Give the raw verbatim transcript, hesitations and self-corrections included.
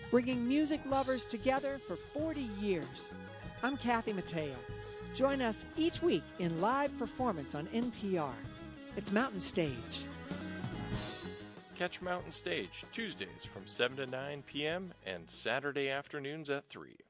bringing music lovers together for forty years. I'm Kathy Mateo. Join us each week in live performance on N P R. It's Mountain Stage. Catch Mountain Stage Tuesdays from seven to nine p.m. and Saturday afternoons at three.